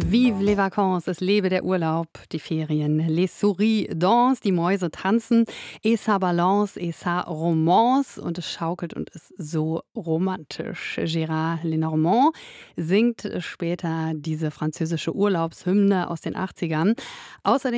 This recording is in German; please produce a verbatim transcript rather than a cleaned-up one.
Vive les vacances, es lebe der Urlaub, die Ferien. Les souris dansent, die Mäuse tanzen. Et ça balance, et ça romance. Und es schaukelt und ist so romantisch. Gérard Lenormand singt später diese französische Urlaubshymne aus den achtzigern. Außerdem